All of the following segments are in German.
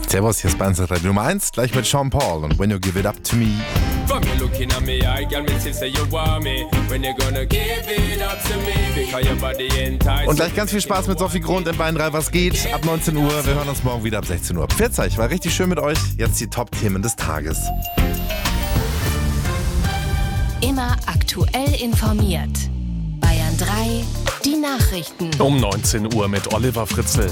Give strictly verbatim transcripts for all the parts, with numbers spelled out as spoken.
Servus, hier ist Bands Radio Nummer eins, gleich mit Sean Paul und When You Give It Up To Me. From you looking at me, I got me to say you want me. When you gonna give it up to me, because your body enticing. Und gleich ganz viel Spaß mit Sophie Grund in Bayern drei, was geht? Ab neunzehn Uhr, wir hören uns morgen wieder ab sechzehn Uhr. Pfiat euch, war richtig schön mit euch. Jetzt die Top-Themen des Tages. Immer aktuell informiert. Bayern drei, die Nachrichten. Um neunzehn Uhr mit Oliver Fritzl.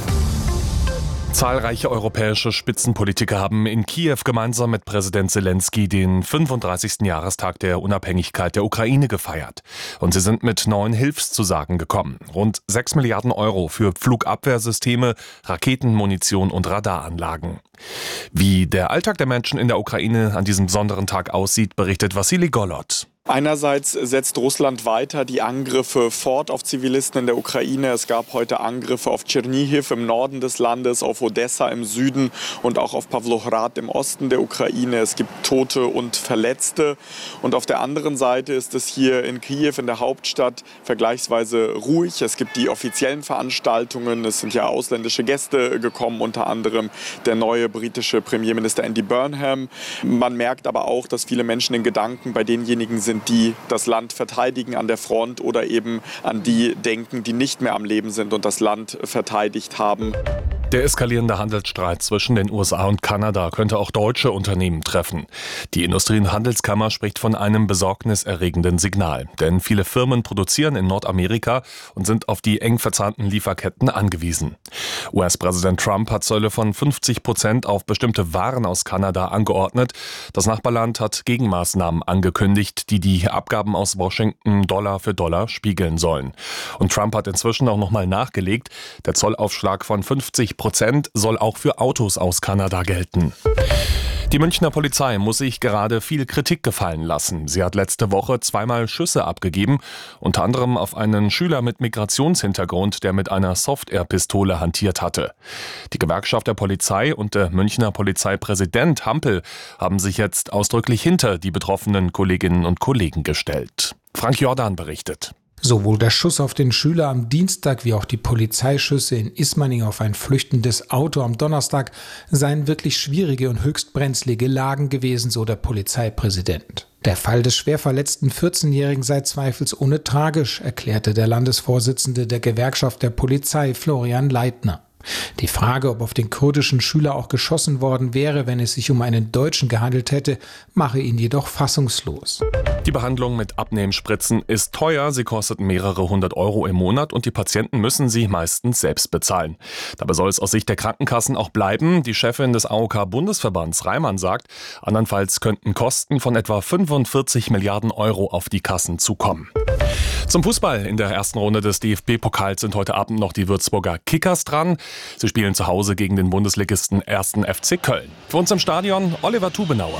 Zahlreiche europäische Spitzenpolitiker haben in Kiew gemeinsam mit Präsident Zelensky den fünfunddreißigsten Jahrestag der Unabhängigkeit der Ukraine gefeiert. Und sie sind mit neuen Hilfszusagen gekommen. Rund sechs Milliarden Euro für Flugabwehrsysteme, Raketen, Munition und Radaranlagen. Wie der Alltag der Menschen in der Ukraine an diesem besonderen Tag aussieht, berichtet Wassili Golod. Einerseits setzt Russland weiter die Angriffe fort auf Zivilisten in der Ukraine. Es gab heute Angriffe auf Tschernihiw im Norden des Landes, auf Odessa im Süden und auch auf Pawlograd im Osten der Ukraine. Es gibt Tote und Verletzte. Und auf der anderen Seite ist es hier in Kiew, in der Hauptstadt, vergleichsweise ruhig. Es gibt die offiziellen Veranstaltungen. Es sind ja ausländische Gäste gekommen, unter anderem der neue britische Premierminister Andy Burnham. Man merkt aber auch, dass viele Menschen in Gedanken bei denjenigen sind, die das Land verteidigen an der Front oder eben an die denken, die nicht mehr am Leben sind und das Land verteidigt haben. Der eskalierende Handelsstreit zwischen den U S A und Kanada könnte auch deutsche Unternehmen treffen. Die Industrie- und Handelskammer spricht von einem besorgniserregenden Signal. Denn viele Firmen produzieren in Nordamerika und sind auf die eng verzahnten Lieferketten angewiesen. U S-Präsident Trump hat Zölle von fünfzig Prozent auf bestimmte Waren aus Kanada angeordnet. Das Nachbarland hat Gegenmaßnahmen angekündigt, die die Abgaben aus Washington Dollar für Dollar spiegeln sollen. Und Trump hat inzwischen auch nochmal nachgelegt. Der Zollaufschlag von fünfzig Prozent soll auch für Autos aus Kanada gelten. Die Münchner Polizei muss sich gerade viel Kritik gefallen lassen. Sie hat letzte Woche zweimal Schüsse abgegeben, unter anderem auf einen Schüler mit Migrationshintergrund, der mit einer Soft-Air-Pistole hantiert hatte. Die Gewerkschaft der Polizei und der Münchner Polizeipräsident Hampel haben sich jetzt ausdrücklich hinter die betroffenen Kolleginnen und Kollegen gestellt. Frank Jordan berichtet. Sowohl der Schuss auf den Schüler am Dienstag wie auch die Polizeischüsse in Ismaning auf ein flüchtendes Auto am Donnerstag seien wirklich schwierige und höchst brenzlige Lagen gewesen, so der Polizeipräsident. Der Fall des schwer verletzten vierzehnjährigen sei zweifelsohne tragisch, erklärte der Landesvorsitzende der Gewerkschaft der Polizei, Florian Leitner. Die Frage, ob auf den kurdischen Schüler auch geschossen worden wäre, wenn es sich um einen Deutschen gehandelt hätte, mache ihn jedoch fassungslos. Die Behandlung mit Abnehmspritzen ist teuer, sie kostet mehrere hundert Euro im Monat und die Patienten müssen sie meistens selbst bezahlen. Dabei soll es aus Sicht der Krankenkassen auch bleiben. Die Chefin des A O K-Bundesverbands Reimann sagt, andernfalls könnten Kosten von etwa fünfundvierzig Milliarden Euro auf die Kassen zukommen. Zum Fußball. In der ersten Runde des D F B-Pokals sind heute Abend noch die Würzburger Kickers dran. Sie spielen zu Hause gegen den Bundesligisten ersten F C Köln. Für uns im Stadion Oliver Tubenauer.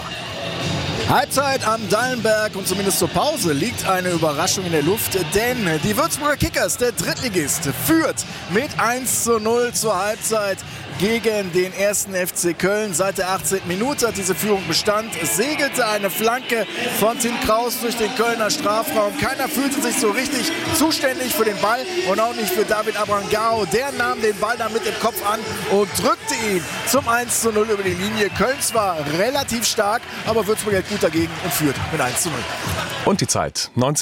Halbzeit am Dallenberg und zumindest zur Pause liegt eine Überraschung in der Luft, denn die Würzburger Kickers, der Drittligist, führt mit eins zu null zur Halbzeit gegen den ersten F C Köln. Seit der achtzehnten Minute hat diese Führung Bestand. Es segelte eine Flanke von Tim Kraus durch den Kölner Strafraum. Keiner fühlte sich so richtig zuständig für den Ball und auch nicht für David Abrangao. Der nahm den Ball dann mit dem Kopf an und drückte ihn zum eins zu null über die Linie. Köln zwar relativ stark, aber Würzburg hält gut dagegen und führt mit eins zu null. Und die Zeit neunzehn